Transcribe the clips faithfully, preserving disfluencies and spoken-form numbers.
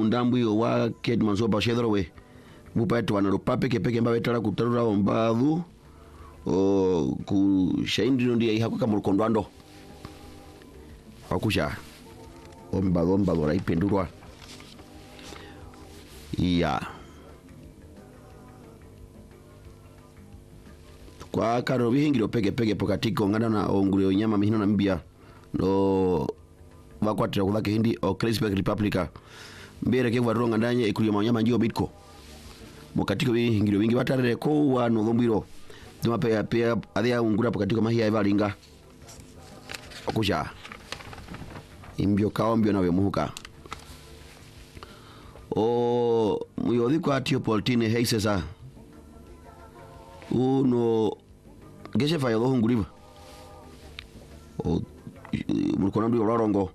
undambu yo wa Kate Mansoba shedro we mupa etu wana rupape kepeke mbawe tala kutarura ombadhu o ku shaindi no ndia ihako kama rukondwando akusha ombadhu ombadhu rai pendurwa iya kwa karo bihingiro peke peke pokatiko ngana na ongulio nyama mihino na mbia no vakwatira kuthake hindi o Crispac Republica mbere ke varonga ndanye ikulia manyama njio bitko mokatiko bihingiro bingi batarere ko wa no thombiro duma pe pe adia ungura pokatiko mahia evalinga okusha imbio kaombio nawe muhuka o muyodhi kwa tio poltine heisesa uno geshe fa yodo hunguriva o mulkona ndio rorongo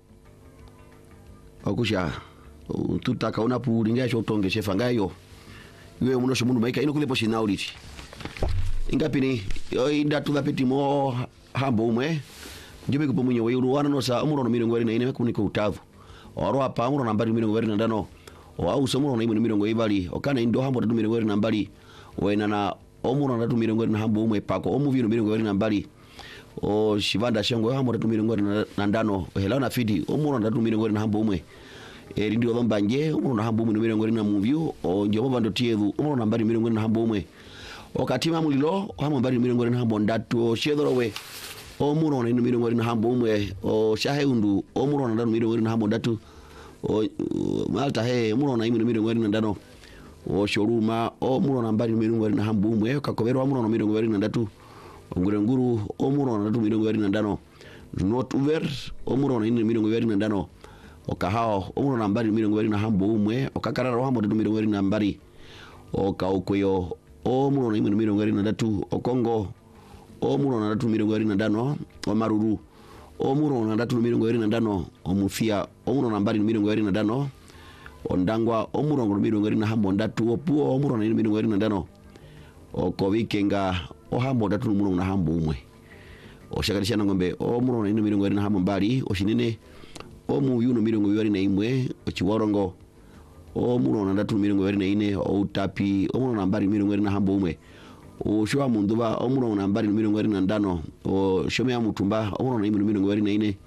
okusha tutaka una pulinga sho tonge shefa ngayo iwe muno shomundu maika ino kule poshi nauliti ingapini yo inda tu dapeti mo hambo umwe njibe kupo munye we uruwana no sa umurono mirongo ine ine kuniko utavu oro apa umurono nambari mirongo ine ndano o au somurono ime mirongo ibali okana indo hambo tatu mirongo ine nambari wena na omurono tatu mirongo ine hambo umwe pako omuvino mirongo ine nambari o shivanda shango hambo tatu mirongo ine ndano hela na fidi omurono tatu mirongo ine hambo umwe eri ndio dhomba nje umurono hambo umwe mirongo ine na muvio o njobo bando tievu umurono nambari mirongo ine hambo umwe okatima mulilo hambo nambari mirongo ine hambo ndatu shedorowe omurono ine mirongo ine hambo umwe o shaheundu omurono ndano mirongo ine hambo ndatu o malta he omurono ine mirongo ine ndano o shoruma omurono nambari mirongo ine hambo umwe kakobero omurono mirongo ine ndatu ngure nguru omurono ndatu mirongo ine ndano not over omurono ine mirongo ine ndano okahao omurono nambari mirongo ine hambo umwe okakarara hambo ndatu mirongo ine nambari okaukweyo omurono ine mirongo ine ndatu okongo omurono ndatu mirongo ine ndano omaruru omurono ndatu mirongo ine ndano omufia omurono nambari mirongo ine ndano ondangwa omurongo mirongo ine hambo ndatu opuo omurono ine mirongo ine ndano okovikenga ohambo ndatu murongo na hambo umwe oshakarisha ngombe omurono ine mirongo ine hambo mbali oshinene omuyuno mirongo ine imwe ochiworongo omurono ndatu mirongo ine ine outapi omurono nambari mirongo ine hambo umwe oshwa munduba omurono nambari mirongo ine ndano o shomya mutumba omurono ine mirongo ine ine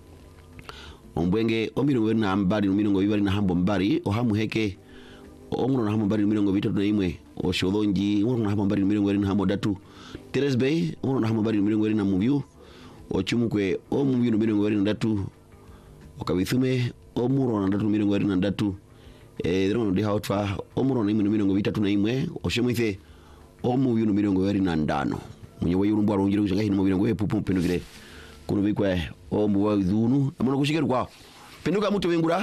ombwenge omirongo ine nambari mirongo ine hambo mbari ohamuheke omurono hambo mbari mirongo bitatu na imwe oshodonji omurono hambo mbari mirongo ine hambo datu Teres Bay omurono hambo mbari mirongo ine na muvyu ochumukwe omuvyu mirongo ine datu okabithume omurono ndatu mirongo ine datu eh rono ndi hautwa omurono ine mirongo bitatu na imwe oshomwithe omuvyu mirongo ine na ndano munye weyurumbu arongire kushanga hino mirongo epupu pendukire kuno bikwe omuwa dhunu amono kushikerwa penduka muto wengura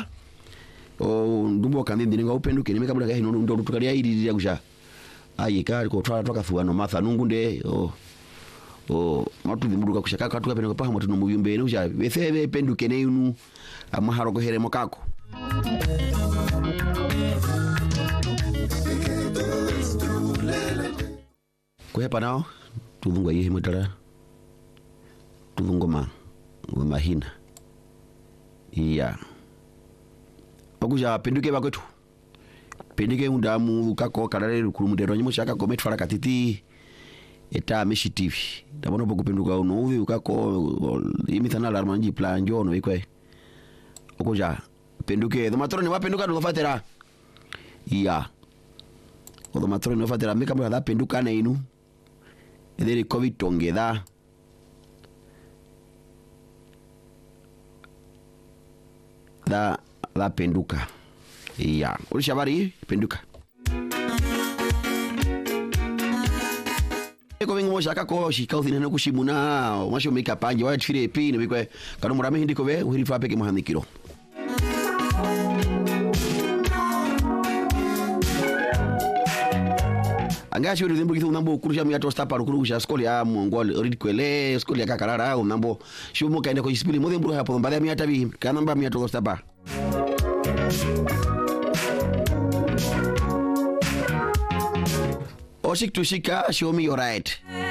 o ndumbo kandindi nga upenduke nimeka bula hino ndo tukalia iri ya kusha ayika ko twala toka fuano matha nungunde o o matu bimuruka kushaka katuka penduka pa moto no muyumbe no sha bethebe penduke ne yunu amaharo ko heremo kako kuhepa nao tuvungwa yihe mutara tuvungoma mahina iya okusha penduke bakwetu penduke undamu kako karare kurumudero nyimo shaka kometfara katiti eta meshi T V ndabona boku penduka uno uvi ukako imithana alarma nji plan jono ikwe okusha penduke the matroni wapenduka ndo fatera iya the matroni no fatera meka mwa penduka na inu edere covid tongeda da la penduka iya ulishabari penduka eko vengo mo shaka ko shika uthina no kushimuna masho meka panje wa tfire pi ne bikwe kanu murame hindi ko be uhiri fa peke muhandikiro angashi uri dhimbu kithu nambo kurusha miyato stapa rukurusha skoli ya mongol orid kwele skoli ya kakarara nambo shumo kaenda ko ispili mo dhimbu hapo mbale miyata bi kanamba miyato stapa Oshik to shika show me your right